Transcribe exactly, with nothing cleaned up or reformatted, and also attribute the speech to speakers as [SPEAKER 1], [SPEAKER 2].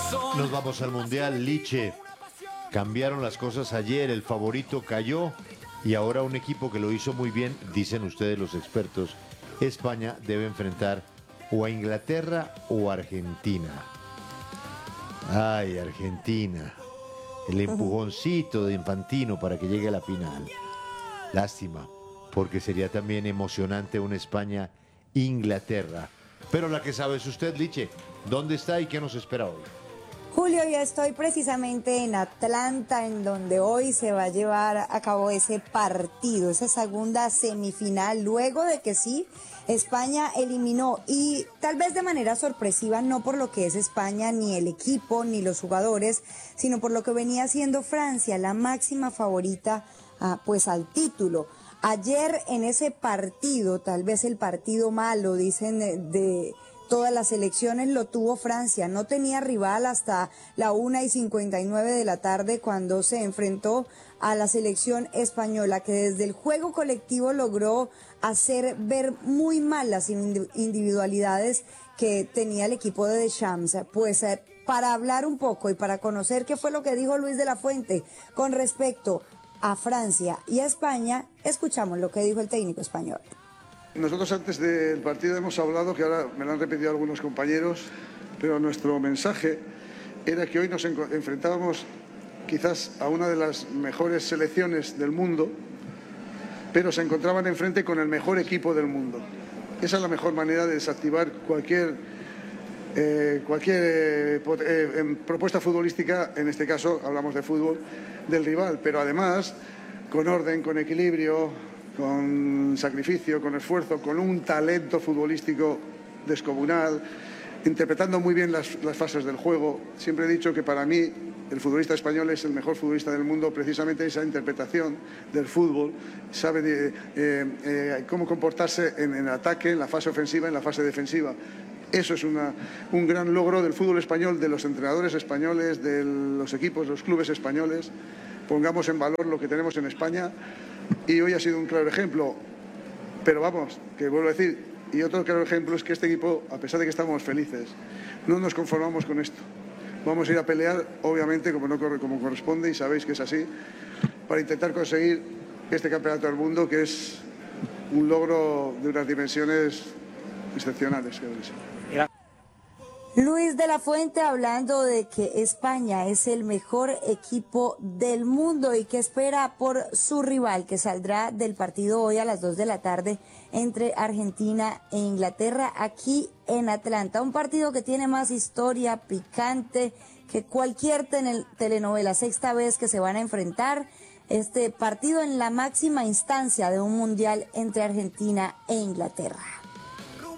[SPEAKER 1] Nos vamos al Mundial, Liche. Cambiaron las cosas ayer, el favorito cayó y ahora un equipo que lo hizo muy bien, dicen ustedes los expertos, España debe enfrentar o a Inglaterra o a Argentina. Ay, Argentina. El empujoncito de Infantino para que llegue a la final. Lástima, porque sería también emocionante una España-Inglaterra. Pero la que sabe es usted, Liche. ¿Dónde está y qué nos espera hoy?
[SPEAKER 2] Julio, ya estoy precisamente en Atlanta, en donde hoy se va a llevar a cabo ese partido, esa segunda semifinal, luego de que sí, España eliminó, y tal vez de manera sorpresiva, no por lo que es España, ni el equipo, ni los jugadores, sino por lo que venía siendo Francia, la máxima favorita ah, pues al título. Ayer en ese partido, tal vez el partido malo, dicen de... de todas las elecciones, lo tuvo Francia, no tenía rival hasta la una y cincuenta y nueve de la tarde cuando se enfrentó a la selección española, que desde el juego colectivo logró hacer ver muy mal las individualidades que tenía el equipo de Deschamps. Pues eh, para hablar un poco y para conocer qué fue lo que dijo Luis de la Fuente con respecto a Francia y a España, escuchamos lo que dijo el técnico español.
[SPEAKER 3] Nosotros antes del partido hemos hablado, que ahora me lo han repetido algunos compañeros, pero nuestro mensaje era que hoy nos enfrentábamos quizás a una de las mejores selecciones del mundo, pero se encontraban enfrente con el mejor equipo del mundo. Esa es la mejor manera de desactivar cualquier, eh, cualquier eh, eh, propuesta futbolística, en este caso hablamos de fútbol, del rival, pero además con orden, con equilibrio, con sacrificio, con esfuerzo, con un talento futbolístico descomunal, interpretando muy bien las, las fases del juego. Siempre he dicho que para mí el futbolista español es el mejor futbolista del mundo, precisamente esa interpretación del fútbol, sabe de, eh, eh, cómo comportarse en, en ataque, en la fase ofensiva, en la fase defensiva. Eso es una, un gran logro del fútbol español, de los entrenadores españoles, de los equipos, los clubes españoles. Pongamos en valor lo que tenemos en España. Y hoy ha sido un claro ejemplo, pero vamos, que vuelvo a decir, y otro claro ejemplo es que este equipo, a pesar de que estamos felices, no nos conformamos con esto. Vamos a ir a pelear, obviamente, como, no corre, como corresponde, y sabéis que es así, para intentar conseguir este campeonato del mundo, que es un logro de unas dimensiones excepcionales, creo que sí.
[SPEAKER 2] Luis de la Fuente hablando de que España es el mejor equipo del mundo y que espera por su rival, que saldrá del partido hoy a las dos de la tarde entre Argentina e Inglaterra aquí en Atlanta. Un partido que tiene más historia, picante, que cualquier telenovela. Sexta vez que se van a enfrentar, este partido en la máxima instancia de un mundial entre Argentina e Inglaterra.